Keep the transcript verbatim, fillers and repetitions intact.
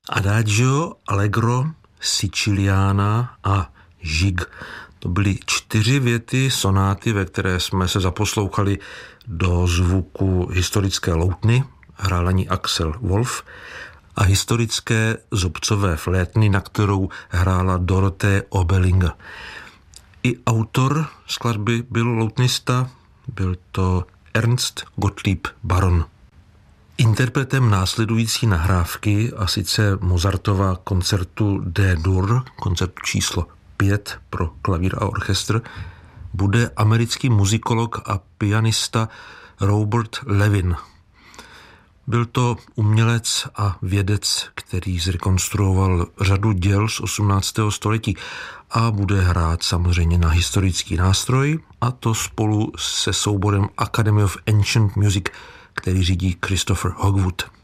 Adagio, Allegro, Siciliana a Žig. To byly čtyři věty sonáty, ve které jsme se zaposlouchali do zvuku historické loutny, hrál na ní Axel Wolf, a historické zobcové flétny, na kterou hrála Dorothée Obelinga. I autor skladby byl loutnista, byl to Ernst Gottlieb Baron. Interpretem následující nahrávky, a sice Mozartova koncertu D-dur, koncertu číslo pět pro klavír a orchestr, bude americký muzikolog a pianista Robert Levin. Byl to umělec a vědec, který zrekonstruoval řadu děl z osmnáctého století a bude hrát samozřejmě na historický nástroj, a to spolu se souborem Academy of Ancient Music, který řídí Christopher Hogwood.